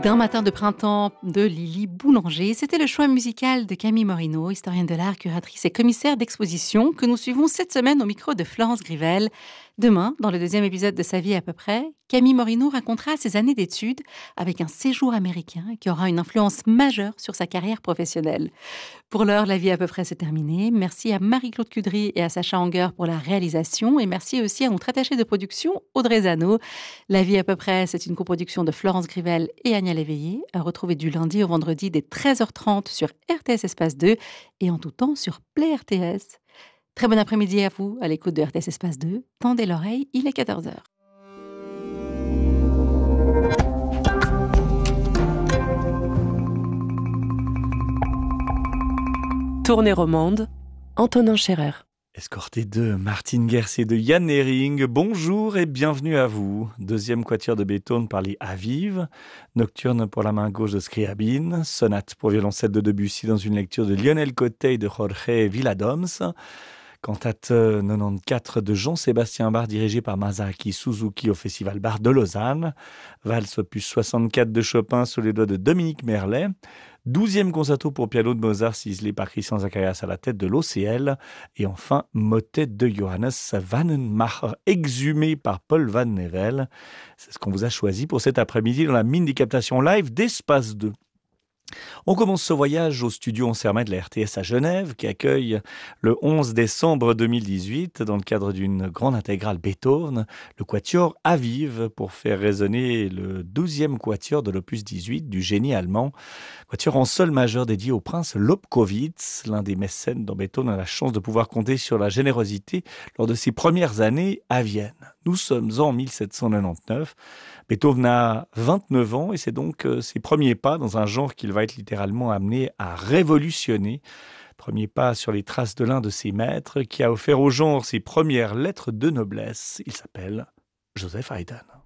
D'un matin de printemps de Lily Boulanger, c'était le choix musical de Camille Morino, historienne de l'art, curatrice et commissaire d'exposition, que nous suivons cette semaine au micro de Florence Grivel. Demain, dans le deuxième épisode de Sa vie à peu près, Camille Morino racontera ses années d'études avec un séjour américain qui aura une influence majeure sur sa carrière professionnelle. Pour l'heure, La vie à peu près c'est terminé. Merci à Marie-Claude Cudry et à Sacha Anger pour la réalisation et merci aussi à notre attachée de production, Audrey Zano. La vie à peu près, c'est une coproduction de Florence Grivel et Agnès Léveillé, à retrouver du lundi au vendredi dès 13h30 sur RTS Espace 2 et en tout temps sur Play RTS. Très bon après-midi à vous, à l'écoute de RTS Espace 2. Tendez l'oreille, il est 14h. Tournée romande, Antonin Scherer. Escorté de Martine Gers et de Yann Ehring, bonjour et bienvenue à vous. Deuxième quatuor de Beethoven par les Aviv, nocturne pour la main gauche de Scriabine, sonate pour violoncelle de Debussy dans une lecture de Lionel Cotet et de Jorge Villadoms, cantate 94 de Jean-Sébastien Bach dirigée par Masaaki Suzuki au Festival Bach de Lausanne, valse opus 64 de Chopin sous les doigts de Dominique Merlet, 12e concerto pour piano de Mozart ciselé par Christian Zacharias à la tête de l'OCL, et enfin motet de Johannes Wannenmacher exhumé par Paul Van Nevel. C'est ce qu'on vous a choisi pour cet après-midi dans la mine des captations live d'Espace 2. On commence ce voyage au studio Ansermet de la RTS à Genève, qui accueille le 11 décembre 2018, dans le cadre d'une grande intégrale Beethoven, le quatuor Aviv, pour faire résonner le 12e quatuor de l'opus 18 du génie allemand, quatuor en sol majeur dédié au prince Lobkowitz, l'un des mécènes dont Beethoven a la chance de pouvoir compter sur la générosité lors de ses premières années à Vienne. Nous sommes en 1799. Beethoven a 29 ans et c'est donc ses premiers pas dans un genre qu'il va être littéralement amené à révolutionner. Premier pas sur les traces de l'un de ses maîtres qui a offert au genre ses premières lettres de noblesse. Il s'appelle Joseph Haydn.